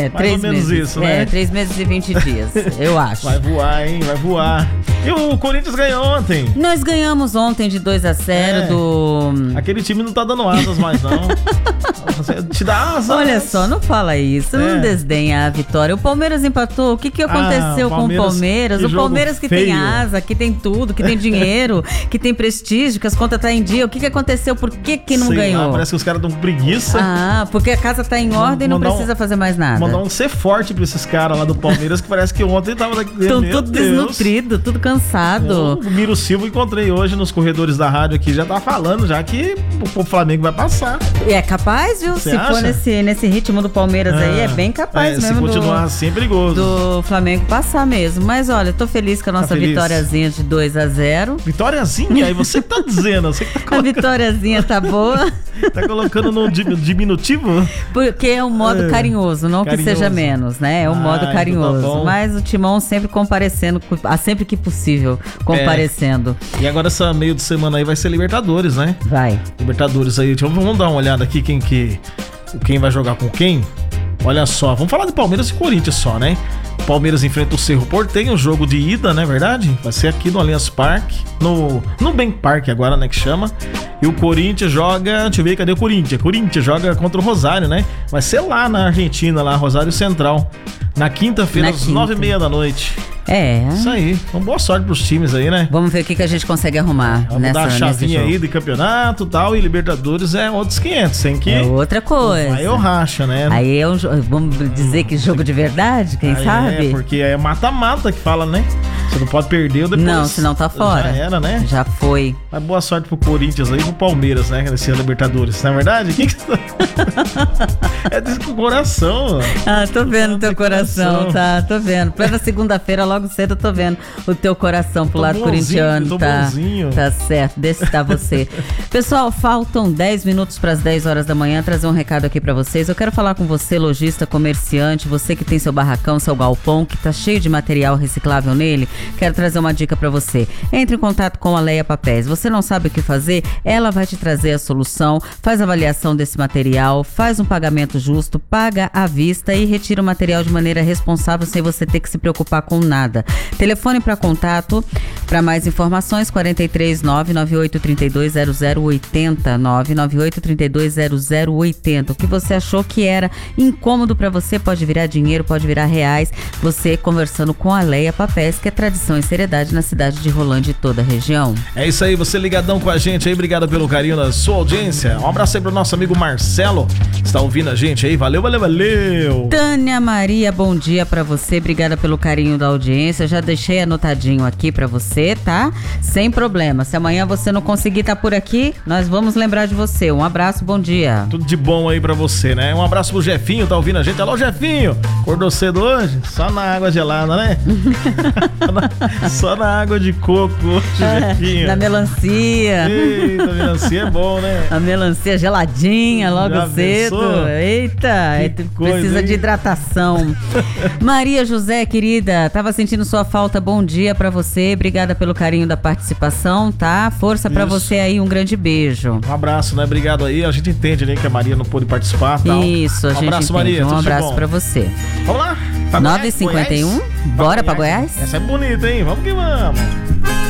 Mais ou menos meses, isso, né? 3 meses e 20 dias, eu acho. Vai voar, hein? Vai voar. E o Corinthians ganhou ontem. Nós ganhamos ontem de 2-0 do... Aquele time não tá dando asas mais, não. Te dá asas. Olha só, não fala isso, não desdenha a vitória. O Palmeiras empatou, o que aconteceu com o Palmeiras? O Palmeiras que feio. tem asa, que tem tudo, que tem dinheiro, que tem prestígio, que as contas tá em dia. O que aconteceu? Por que não ganhou? Lá, parece que os caras dão preguiça. Porque a casa tá em ordem e não precisa fazer mais nada. Mandar um ser forte pra esses caras lá do Palmeiras, que parece que ontem tava... Estão tudo desnutrido, tudo cansado. O Miro Silva encontrei hoje nos corredores da rádio aqui, já tá falando já que o Flamengo vai passar. É capaz, viu? Você se acha? For nesse ritmo do Palmeiras aí, é bem capaz mesmo. Se continuar assim, é perigoso. Do Flamengo passar mesmo. Mas olha, tô feliz com a nossa vitóriazinha de 2-0. Vitóriazinha? Aí você que tá dizendo. Você que tá colocando... A vitóriazinha tá boa. Tá colocando no diminutivo? Porque é um modo carinhoso, não que seja menos, né? É um modo carinhoso. Então tá bom. Mas o Timão sempre comparecendo, sempre que possível, comparecendo. E agora essa meio de semana aí vai ser Libertadores, né? Vai. Libertadores aí. Vamos dar uma olhada aqui quem vai jogar com quem. Olha só, vamos falar de Palmeiras e Corinthians só, né? O Palmeiras enfrenta o Cerro Porteño, jogo de ida, né, verdade? Vai ser aqui no Allianz Parque, no Nubank Park agora, né, que chama. E o Corinthians joga, deixa eu ver, cadê o Corinthians? Corinthians joga contra o Rosário, né? Vai ser lá na Argentina, lá, Rosário Central. Na quinta-feira, às 9h30 da noite. Isso aí. Então, boa sorte pros times aí, né? Vamos ver o que a gente consegue arrumar. Vamos dar a chavinha aí de campeonato e tal. E Libertadores é outros 500. Tem que... É outra coisa. Aí eu racha, né? Aí é vamos dizer que jogo de verdade, quem sabe? Porque é mata-mata que fala, né? Você não pode perder ou depois... Não, senão tá fora. Já era, né? Já foi. Mas boa sorte pro Corinthians aí e pro Palmeiras, né? Nesse ano Libertadores. Não é verdade? É disso com o coração. Tô vendo o teu coração, tá? Tô vendo. Plena segunda-feira, logo cedo, eu tô vendo o teu coração pro lado corintiano. Tá certo, desse tá você. Pessoal, faltam 10 minutos para as 10 horas da manhã. Trazer um recado aqui pra vocês. Eu quero falar com você, lojista, comerciante, você que tem seu barracão, seu galpão, que tá cheio de material reciclável nele. Quero trazer uma dica pra você. Entre em contato com a Leia Papéis. Você não sabe o que fazer? Ela vai te trazer a solução. Faz a avaliação desse material, faz um pagamento justo, paga à vista e retira o material de maneira responsável sem você ter que se preocupar com nada. Telefone para contato, para mais informações, 43 998 32 0080, 998 32 0080. O que você achou que era incômodo para você pode virar dinheiro, pode virar reais. Você conversando com a Leia Papéis, que é tradição e seriedade na cidade de Rolândia e toda a região. É isso aí, você ligadão com a gente aí, obrigado pelo carinho da sua audiência. Um abraço aí pro nosso amigo Marcelo, que está ouvindo a gente aí, valeu. Tânia Maria, bom dia pra você, obrigada pelo carinho da audiência, já deixei anotadinho aqui pra você, tá? Sem problema, se amanhã você não conseguir estar por aqui, nós vamos lembrar de você. Um abraço, bom dia. Tudo de bom aí pra você, né? Um abraço pro Jefinho, tá ouvindo a gente? Alô, Jefinho, acordou cedo hoje? Só na água gelada, né? Só na água de coco hoje, Jefinho. Na melancia. Eita, a melancia é bom, né? A melancia geladinha logo Já cedo. pensou? Eita, precisa de hidratação. Maria José, querida, tava sentindo sua falta, bom dia pra você, obrigada pelo carinho da participação, tá? Força pra você aí, um grande beijo. Um abraço, né? Obrigado aí, a gente entende, né, que a Maria não pôde participar e tal. Isso, a gente abraço, entende. Maria, Um abraço pra você. Vamos lá? 9h51, bora pra Goiás? Essa é bonita, hein? Vamos que vamos.